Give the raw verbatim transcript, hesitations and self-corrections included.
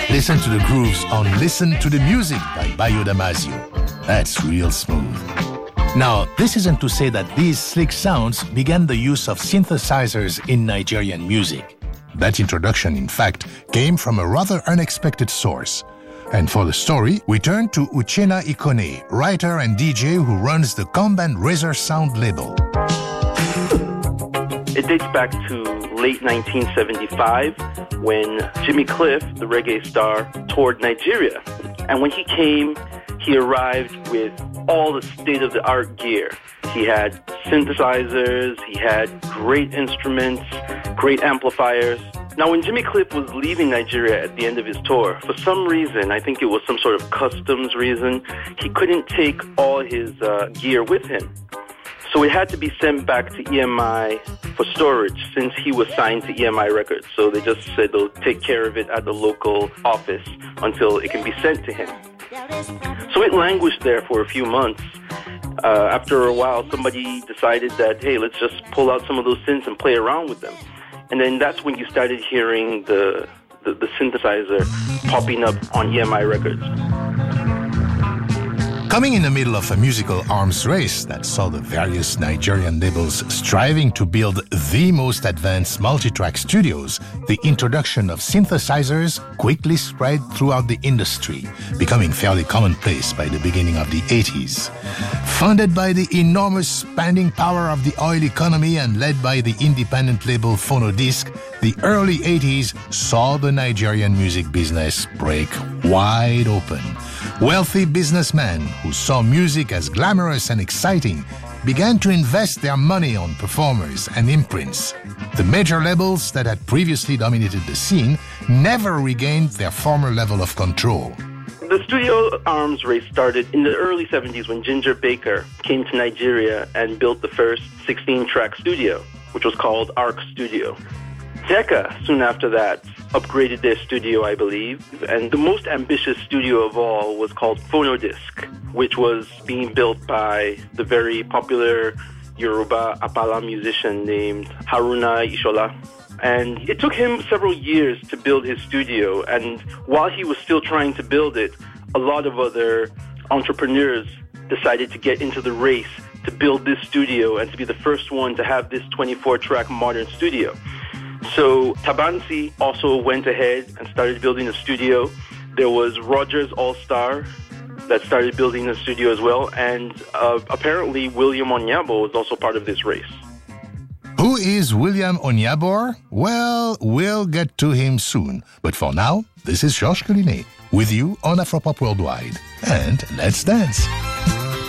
Listen to the grooves on Listen to the Music by Bayo Damasio. That's real smooth. Now, this isn't to say that these slick sounds began the use of synthesizers in Nigerian music. That introduction, in fact, came from a rather unexpected source. And for the story, we turn to Uchenna Ikone, writer and D J who runs the Comban Razor Sound label. It dates back to late nineteen seventy-five when Jimmy Cliff, the reggae star, toured Nigeria. And when he came, he arrived with all the state-of-the-art gear. He had synthesizers, he had great instruments, great amplifiers. Now, when Jimmy Cliff was leaving Nigeria at the end of his tour, for some reason, I think it was some sort of customs reason, he couldn't take all his uh, gear with him. So it had to be sent back to E M I for storage since he was signed to E M I Records. So they just said they'll take care of it at the local office until it can be sent to him. So it languished there for a few months. Uh, after a while, somebody decided that, hey, let's just pull out some of those synths and play around with them. And then that's when you started hearing the, the, the synthesizer popping up on E M I Records. Coming in the middle of a musical arms race that saw the various Nigerian labels striving to build the most advanced multi-track studios, the introduction of synthesizers quickly spread throughout the industry, becoming fairly commonplace by the beginning of the eighties. Funded by the enormous spending power of the oil economy and led by the independent label Phonodisc, the early eighties saw the Nigerian music business break wide open. Wealthy businessmen who saw music as glamorous and exciting began to invest their money on performers and imprints. The major labels that had previously dominated the scene never regained their former level of control. The studio arms race started in the early seventies when Ginger Baker came to Nigeria and built the first sixteen-track studio, which was called Arc Studio. Decca, soon after that, upgraded their studio, I believe, and the most ambitious studio of all was called Phonodisc, which was being built by the very popular Yoruba Apala musician named Haruna Ishola. And it took him several years to build his studio, and while he was still trying to build it, a lot of other entrepreneurs decided to get into the race to build this studio and to be the first one to have this twenty-four-track modern studio. So Tabansi also went ahead and started building a studio. There was Rogers All-Star that started building a studio as well, and uh, apparently William Onyabo was also part of this race. Who is William Onyabor? Well, we'll get to him soon. But for now, this is Georges Collinet with you on Afropop Worldwide. And let's dance.